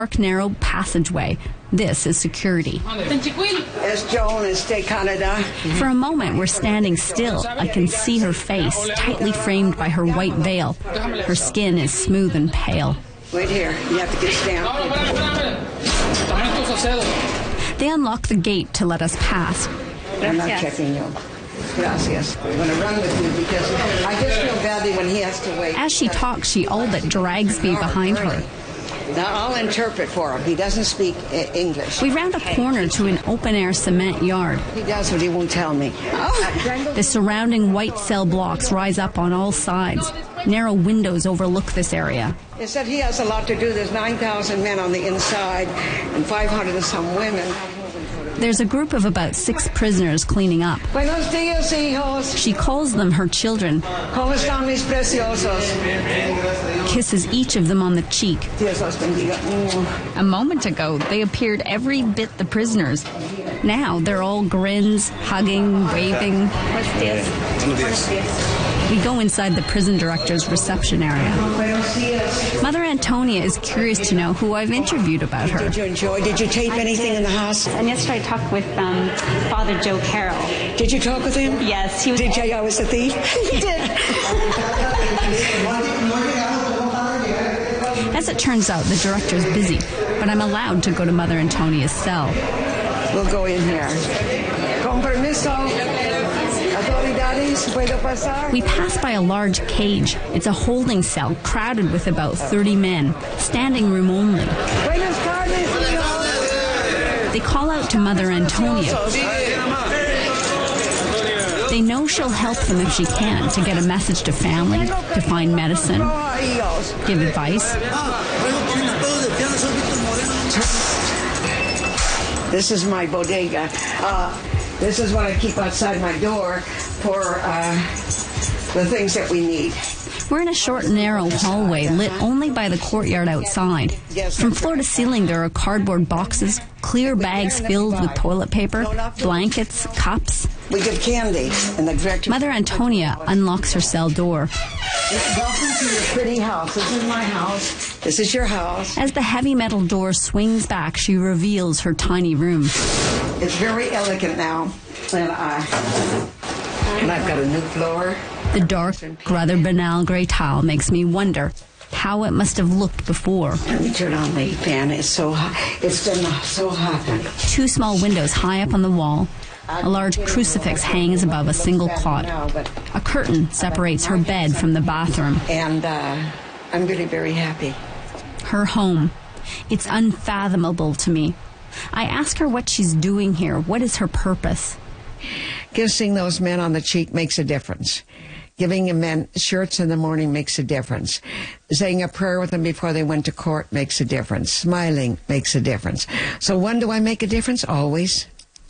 dark, narrow passageway. This is security. It's Joan in State Canada. For a moment, we're standing still. I can see her face, tightly framed by her white veil. Her skin is smooth and pale. Wait here. You have to get stamped. They unlock the gate to let us pass. I'm not checking you. Gracias. I'm going to run with you because I just feel badly when he has to wait. As she talks, she all but drags me behind her. Now, I'll interpret for him. He doesn't speak English. We round a corner to an open-air cement yard. He does, but he won't tell me. The surrounding white cell blocks rise up on all sides. Narrow windows overlook this area. He said he has a lot to do. There's 9,000 men on the inside and 500 and some women. There's a group of about 6 prisoners cleaning up. Buenos dias, hijos. She calls them her children, ¿Cómo están mis preciosos? kisses each of them on the cheek. Dios los bendiga. A moment ago, they appeared every bit the prisoners. Now they're all grins, hugging, waving. We go inside the prison director's reception area. Mother Antonia is curious to know who I've interviewed about her. Did you enjoy? Did you tape anything in the house? And yesterday I talked with Father Joe Carroll. Did you talk with him? Yes, he was. Did you say I was a thief? He did. As it turns out, the director's busy, but I'm allowed to go to Mother Antonia's cell. We'll go in here. Con permiso. Autoridades, puedo pasar? We pass by a large cage. It's a holding cell crowded with about 30 men, standing room only. Buenas tardes, hijos. They call out to Mother Antonia. They know she'll help them if she can to get a message to family, to find medicine, give advice. This is my bodega. This is what I keep outside my door for the things that we need. We're in a short, narrow hallway lit only by the courtyard outside. From floor to ceiling, there are cardboard boxes, clear bags filled with toilet paper, blankets, cups. We give candy, and the director... Mother Antonia unlocks her cell door. Welcome to your pretty house. This is my house. This is your house. As the heavy metal door swings back, she reveals her tiny room. It's very elegant now, and I've got a new floor. The dark, rather banal gray tile makes me wonder how it must have looked before. Let me turn on the fan. It's so hot. It's been so hot. 2 small windows high up on the wall. A large crucifix hangs above a single cot. A curtain separates her bed from the bathroom. And I'm really very happy. Her home. It's unfathomable to me. I ask her what she's doing here. What is her purpose? Kissing those men on the cheek makes a difference. Giving them men shirts in the morning makes a difference. Saying a prayer with them before they went to court makes a difference. Smiling makes a difference. So when do I make a difference? Always.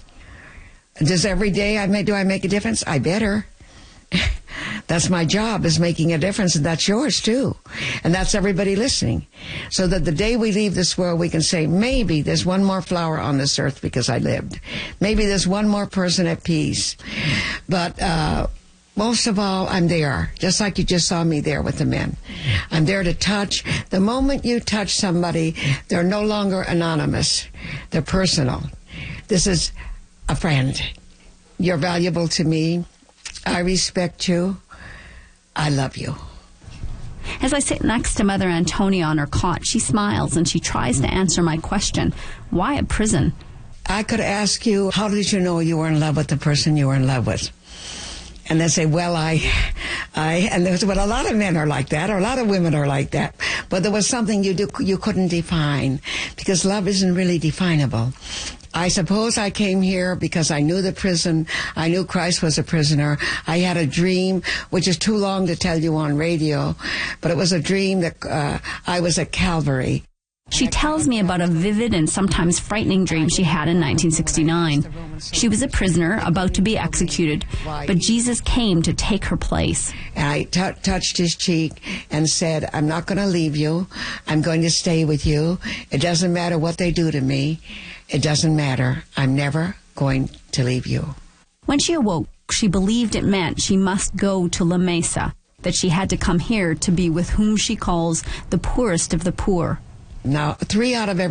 Does every day do I make a difference? I better. That's my job, is making a difference, and that's yours too. And that's everybody listening. So that the day we leave this world, we can say, maybe there's one more flower on this earth because I lived. Maybe there's one more person at peace. But most of all, I'm there, just like you just saw me there with the men. I'm there to touch. The moment you touch somebody, they're no longer anonymous. They're personal. This is a friend. You're valuable to me. I respect you. I love you. As I sit next to Mother Antonia on her cot, she smiles and she tries to answer my question. Why a prison? I could ask you, how did you know you were in love with the person you were in love with? And they say, well, and there's, well, a lot of men are like that, or a lot of women are like that. But there was something you couldn't define, because love isn't really definable. I suppose I came here because I knew the prison. I knew Christ was a prisoner. I had a dream, which is too long to tell you on radio, but it was a dream that I was at Calvary. She tells me about a vivid and sometimes frightening dream she had in 1969. She was a prisoner about to be executed, but Jesus came to take her place. And I touched his cheek and said, I'm not going to leave you. I'm going to stay with you. It doesn't matter what they do to me. It doesn't matter. I'm never going to leave you. When she awoke, she believed it meant she must go to La Mesa, that she had to come here to be with whom she calls the poorest of the poor. Now, 3 out of every